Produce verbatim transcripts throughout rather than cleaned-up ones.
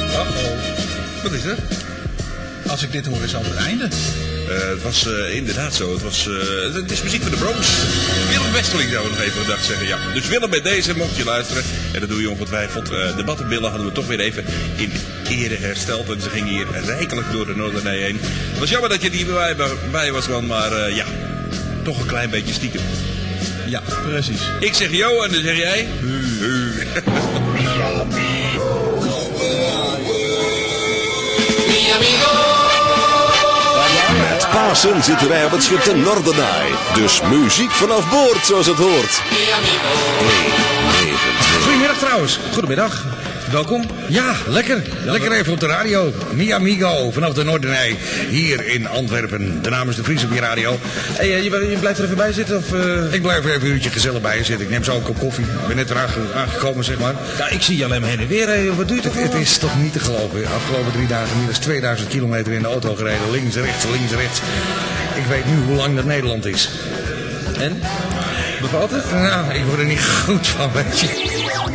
Uh-oh. Wat is er? Als ik dit hoor is al het einde. Uh, het was uh, inderdaad zo. Het, was, uh, het is muziek van de Bronx. Willem Westerling zou ik nog even gedacht zeggen. Ja. Dus Willem, bij deze mocht je luisteren. En dat doe je ongetwijfeld. Uh, de Battenbillen hadden we toch weer even in ere hersteld. En ze gingen hier rijkelijk door de Noordernij heen. Het was jammer dat je niet bij, bij was, man. Maar uh, ja, toch een klein beetje stiekem. Ja, precies. Ik zeg yo en dan zeg jij... Met Pasen zitten wij op het schip de Noordernij. Dus muziek vanaf boord, zoals het hoort. Goedemiddag trouwens. Goedemiddag. Welkom. Ja, lekker. Lekker even op de radio. Mi amigo, vanaf de Noordernij. Hier in Antwerpen. De naam is de Vries op je radio. Hey, je, je blijft er even bij zitten? Of, uh... Ik blijf er even een uurtje gezellig bij zitten. Ik neem zo ook een kop koffie. Ik ben net eraan aangekomen, zeg maar. Ja, ik zie je alleen maar heen en weer. Hey. Wat duurt het? Het, het is toch niet te geloven. Afgelopen drie dagen meer dan tweeduizend kilometer in de auto gereden. Links, rechts, links, rechts. Ik weet nu hoe lang dat Nederland is. En? Bevalt het? Nou, ik word er niet goed van, weet je.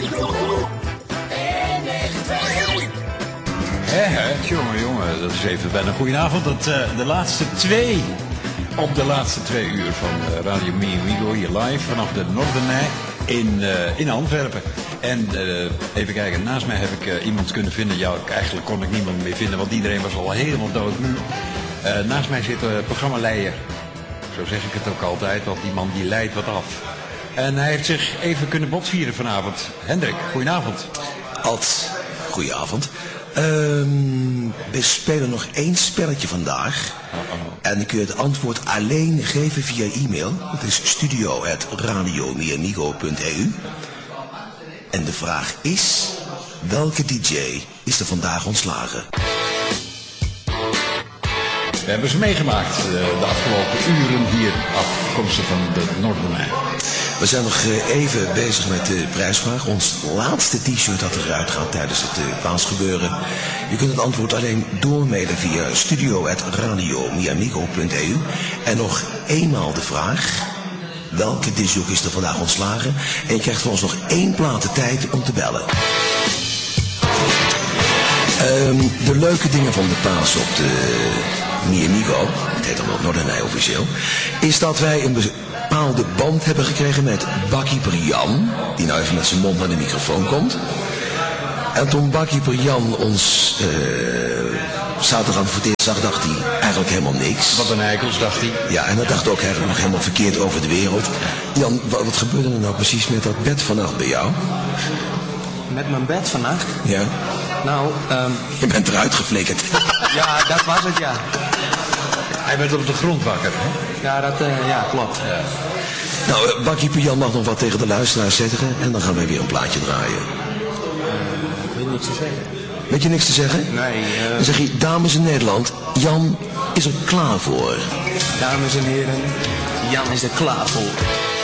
Hé, hè, jongen, jongen, dat is even bijna een goedenavond. Dat, uh, de laatste twee, op de laatste twee uur van uh, Radio Mi Amigo, hier live vanaf de Noordernij in, uh, in Antwerpen. En uh, even kijken, naast mij heb ik uh, iemand kunnen vinden. Ja, eigenlijk kon ik niemand meer vinden, want iedereen was al helemaal doodmoe. Uh, naast mij zit een uh, programmaleider. Zo zeg ik het ook altijd, want die man die leidt wat af. En hij heeft zich even kunnen botvieren vanavond. Hendrik, goedenavond. Alt, goedenavond. Um, we spelen nog één spelletje vandaag. Uh-oh. En dan kun je het antwoord alleen geven via e-mail. Dat is studio at radio mi amigo punt e u. En de vraag is, welke D J is er vandaag ontslagen? We hebben ze meegemaakt de afgelopen uren hier afkomstig van de Noordernij. We zijn nog even bezig met de prijsvraag. Ons laatste t-shirt dat eruit gaat tijdens het paasgebeuren. Je kunt het antwoord alleen doormailen via studio at radio mi amigo punt e u. En nog eenmaal de vraag, welke disjoek is er vandaag ontslagen? En je krijgt van ons nog één plaat de tijd om te bellen. Um, de leuke dingen van de paas op de Mi Amigo, het heet dan Noordernij officieel, is dat wij een bepaalde band hebben gekregen met Bakkie Prian, die nou even met zijn mond naar de microfoon komt. En toen Bakkie Prian ons uh, zaterdag voor het eerst zag, dacht hij eigenlijk helemaal niks. Wat een eikels, dacht hij. Ja, en dat dacht ook eigenlijk nog helemaal verkeerd over de wereld. Jan, wat, wat gebeurde er nou precies met dat bed vannacht bij jou? Met mijn bed vannacht? Ja. Nou, um... je bent eruit geflikkerd. Ja, dat was het, ja. Hij werd op de grond wakker, hè? Ja, dat, uh, ja, klopt. Ja. Nou, Bakkie Pian mag nog wat tegen de luisteraars zeggen en dan gaan wij weer een plaatje draaien. Uh, ik weet niks te zeggen. Weet je niks te zeggen? Nee. Uh... Dan zeg je, dames in Nederland, Jan is er klaar voor. Dames en heren, Jan is er klaar voor.